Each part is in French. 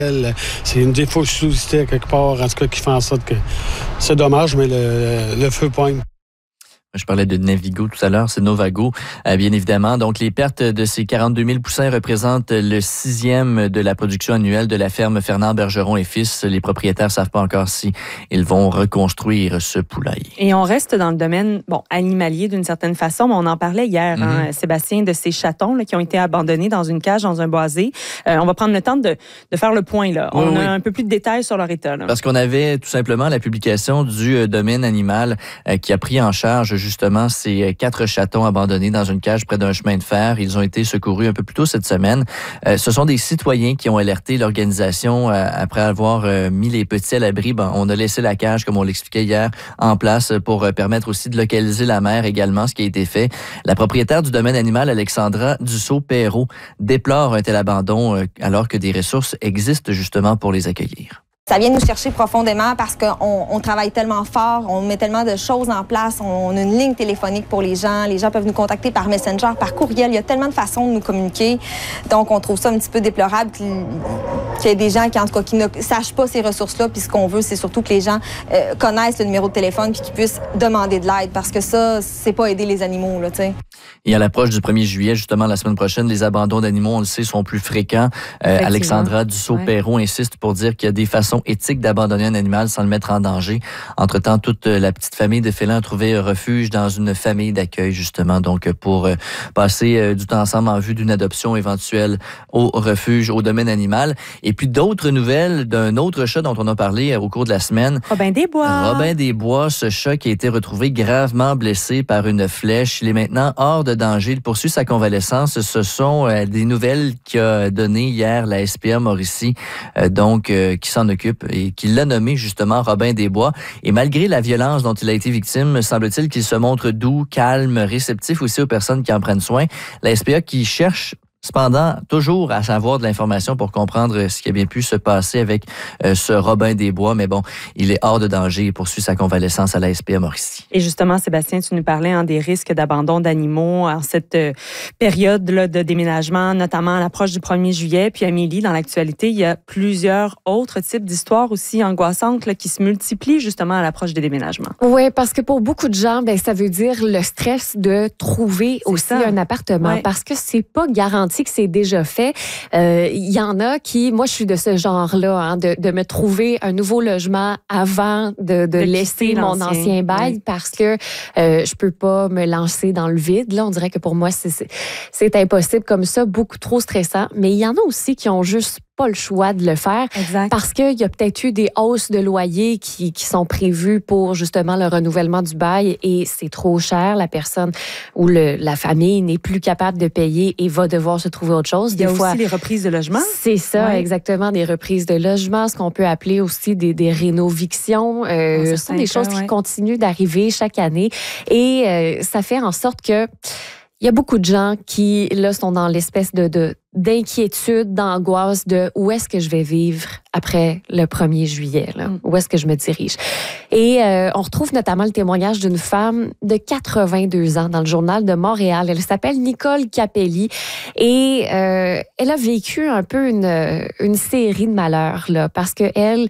C'est une défaussité quelque part, en tout cas, qui fait en sorte que c'est dommage, mais le feu pointe. Je parlais de Navigo tout à l'heure, c'est Novago, bien évidemment. Donc, les pertes de ces 42 000 poussins représentent le 6e de la production annuelle de la ferme Fernand Bergeron et Fils. Les propriétaires ne savent pas encore si ils vont reconstruire ce poulailler. Et on reste dans le domaine animalier d'une certaine façon, mais on en parlait hier, Sébastien, de ces chatons là, qui ont été abandonnés dans une cage, dans un boisé. On va prendre le temps de faire le point. Là. On a un peu plus de détails sur leur état. Là. Parce qu'on avait tout simplement la publication du domaine animal qui a pris en charge justement ces 4 chatons abandonnés dans une cage près d'un chemin de fer. Ils ont été secourus un peu plus tôt cette semaine. Ce sont des citoyens qui ont alerté l'organisation après avoir mis les petits à l'abri. On a laissé la cage, comme on l'expliquait hier, en place pour permettre aussi de localiser la mère également, ce qui a été fait. La propriétaire du domaine animal, Alexandra Dussault-Perrault, déplore un tel abandon alors que des ressources existent justement pour les accueillir. Ça vient nous chercher profondément parce qu'on travaille tellement fort, on met tellement de choses en place, on a une ligne téléphonique pour les gens peuvent nous contacter par Messenger, par courriel, il y a tellement de façons de nous communiquer. Donc, on trouve ça un petit peu déplorable qu'il y ait des gens qui, en tout cas, qui ne sachent pas ces ressources-là, puis ce qu'on veut, c'est surtout que les gens connaissent le numéro de téléphone puis qu'ils puissent demander de l'aide parce que ça, c'est pas aider les animaux, là, tu sais. Et à l'approche du 1er juillet, justement, la semaine prochaine, les abandons d'animaux, on le sait, sont plus fréquents. Alexandra Dussault-Perrault insiste pour dire qu'il y a des façons éthiques d'abandonner un animal sans le mettre en danger. Entre-temps, toute la petite famille de félins a trouvé refuge dans une famille d'accueil, justement, donc pour passer du temps ensemble en vue d'une adoption éventuelle au refuge, au domaine animal. Et puis d'autres nouvelles d'un autre chat dont on a parlé au cours de la semaine. Robin des Bois. Robin des Bois, ce chat qui a été retrouvé gravement blessé par une flèche. Il est maintenant hors de danger. Il poursuit sa convalescence. Ce sont des nouvelles qu'a données hier la SPA Mauricie, qui s'en occupe et qui l'a nommé justement Robin des Bois. Et malgré la violence dont il a été victime, semble-t-il qu'il se montre doux, calme, réceptif aussi aux personnes qui en prennent soin. La SPA qui cherche cependant, toujours à savoir de l'information pour comprendre ce qui a bien pu se passer avec ce Robin des Bois. Mais bon, il est hors de danger et poursuit sa convalescence à la SPA Mauricie. Et justement, Sébastien, tu nous parlais des risques d'abandon d'animaux en cette période là, de déménagement, notamment à l'approche du 1er juillet. Puis Amélie, dans l'actualité, il y a plusieurs autres types d'histoires aussi angoissantes là, qui se multiplient justement à l'approche des déménagements. Oui, parce que pour beaucoup de gens, ça veut dire le stress de trouver aussi un appartement parce que c'est pas garanti que c'est déjà fait. Il y en a qui, moi je suis de ce genre-là, de me trouver un nouveau logement avant de laisser mon ancien bail parce que je peux pas me lancer dans le vide. Là, on dirait que pour moi, c'est impossible comme ça, beaucoup trop stressant. Mais il y en a aussi qui ont juste pas le choix de le faire parce qu'il y a peut-être eu des hausses de loyer qui sont prévues pour justement le renouvellement du bail et c'est trop cher. La personne ou la famille n'est plus capable de payer et va devoir se trouver autre chose. Il y a aussi les reprises de logement. C'est ça, exactement, des reprises de logement, ce qu'on peut appeler aussi des rénovictions. Ce sont des choses qui continuent d'arriver chaque année et ça fait en sorte que il y a beaucoup de gens qui, là, sont dans l'espèce d'inquiétude, d'angoisse de où est-ce que je vais vivre après le 1er juillet, là? Où est-ce que je me dirige? Et on retrouve notamment le témoignage d'une femme de 82 ans dans le Journal de Montréal. Elle s'appelle Nicole Capelli et elle a vécu un peu une série de malheurs là, parce qu'elle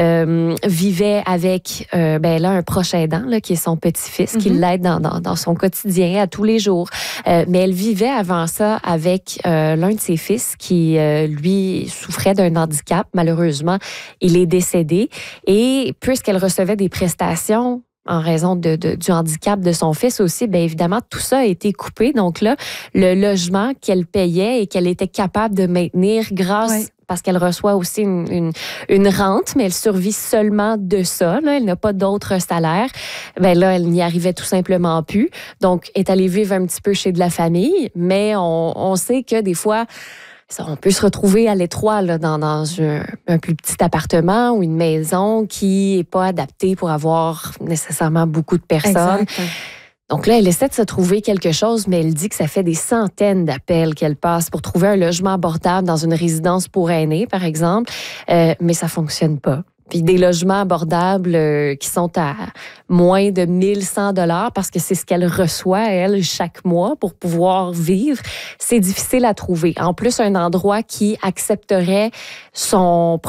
vivait avec elle a un proche aidant là, qui est son petit-fils, qui l'aide dans son quotidien à tous les jours. Mais elle vivait avant ça avec l'un de ses fils qui, lui, souffrait d'un handicap. Malheureusement, il est décédé. Et puisqu'elle recevait des prestations en raison du handicap de son fils aussi, bien évidemment, tout ça a été coupé. Donc là, le logement qu'elle payait et qu'elle était capable de maintenir grâce parce qu'elle reçoit aussi une rente, mais elle survit seulement de ça. Là. Elle n'a pas d'autre salaire. Ben là, elle n'y arrivait tout simplement plus. Donc, elle est allée vivre un petit peu chez de la famille, mais on sait que des fois, on peut se retrouver à l'étroit là, dans un plus petit appartement ou une maison qui n'est pas adaptée pour avoir nécessairement beaucoup de personnes. Exact. Donc là, elle essaie de se trouver quelque chose, mais elle dit que ça fait des centaines d'appels qu'elle passe pour trouver un logement abordable dans une résidence pour aînés, par exemple, mais ça fonctionne pas. Puis des logements abordables qui sont à moins de 1100 $ parce que c'est ce qu'elle reçoit, elle, chaque mois pour pouvoir vivre. C'est difficile à trouver. En plus, un endroit qui accepterait son